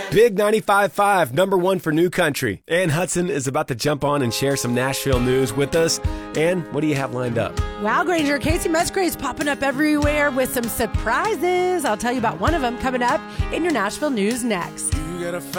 Big 95.5, number one for new country. Ann Hudson is about to jump on and share some Nashville news with us. Ann, what do you have lined up? Wow, Granger, Casey Musgrave's popping up everywhere with some surprises. I'll tell you about one of them coming up in your Nashville news next. You gotta